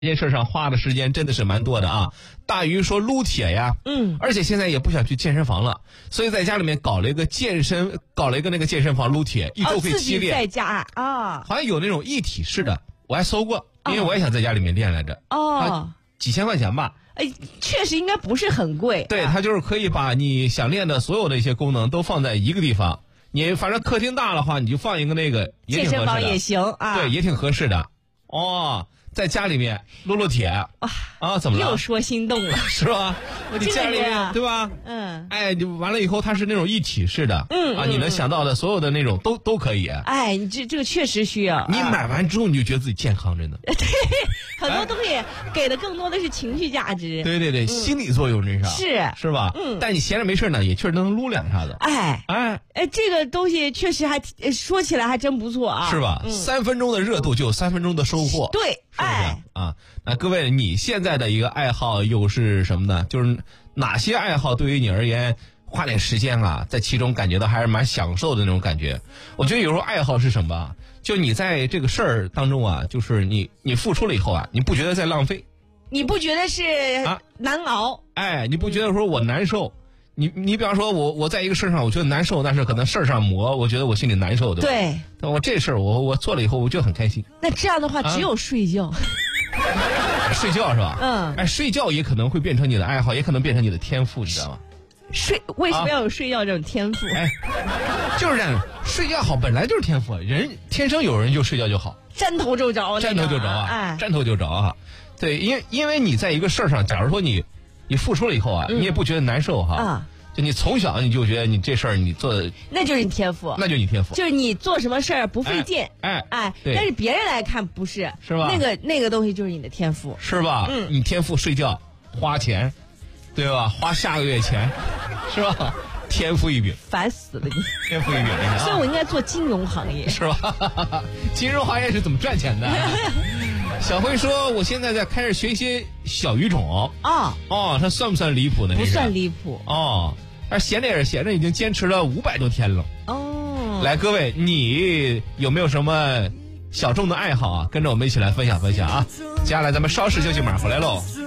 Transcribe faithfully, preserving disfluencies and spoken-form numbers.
这件事上花的时间真的是蛮多的啊，大于说撸铁呀， 嗯， 而且现在也不想去健身房了，所以在家里面搞了一个健身，搞了一个那个健身房撸铁，一周可以七练， 哦、在家啊， 好像有那种一体式的，我还搜过，因为我也想在家里面练来着， 哦， 啊、几千块钱吧， 哎，确实应该不是很贵， 对，它就是可以把你想练的所有的一些功能都放在一个地方，你反正客厅大的话，你就放一个那个也挺合适的， 健身房也行啊， 对，也挺合适的，哦。在家里面撸撸铁啊啊，怎么了？ 又说心动了， 是吧？ 我这个人啊， 对吧？ 嗯， 哎，就完了以后，它是那种一体式的， 嗯啊，你能想到的所有的那种都都可以。 哎，你这这个确实需要。 你买完之后，你就觉得自己健康，真的。 对，很多东西给的更多的是情绪价值。 对对对，心理作用这是是是吧？ 嗯， 但你闲着没事呢，也确实能撸两下子。 哎哎哎，这个东西确实还说起来还真不错啊， 是吧？三分钟的热度就有三分钟的收获。 对，哎啊，那各位，你现在的一个爱好又是什么呢？就是哪些爱好对于你而言，花点时间啊，在其中感觉到还是蛮享受的那种感觉。我觉得有时候爱好是什么？就你在这个事儿当中啊，就是你你付出了以后啊，你不觉得在浪费？ 你不觉得是难熬？ 啊、哎，你不觉得说我难受？你你比方说我我在一个事儿上我觉得难受，但是可能事儿上磨，我觉得我心里难受，对吧？ 对。 但我这事儿我我做了以后，我就很开心。 那这样的话，只有睡觉。 啊睡觉是吧？ 嗯， 哎，睡觉也可能会变成你的爱好，也可能变成你的天赋，你知道吗？ 睡为什么要有睡觉这种天赋？ 哎，就是这样，睡觉好本来就是天赋，人天生有人就睡觉就好， 沾头就着， 沾头就着啊， 哎， 沾头就着啊。对，因为因为你在一个事儿上，假如说你你付出了以后啊， 嗯、 你也不觉得难受哈。 啊。 就你从小你就觉得你这事儿你做的， 那就是你天赋， 那就是你天赋， 就是你做什么事儿不费劲， 哎哎，但是别人来看不是， 是吧？ 那个那个东西就是你的天赋， 是吧？ 嗯， 你天赋睡觉花钱，对吧？花下个月钱，是吧？天赋异禀， 烦死了你！ 天赋异禀， 所以我应该做金融行业， 是吧？金融行业是怎么赚钱的？小辉说：“我现在在开始学一些小语种啊， 哦，它算不算离谱呢？ 不算离谱哦，但闲着也是闲着，已经坚持了五百多天了。 哦， 来，各位，你有没有什么小众的爱好啊？跟着我们一起来分享分享啊！接下来咱们稍事休息，马上回来喽。”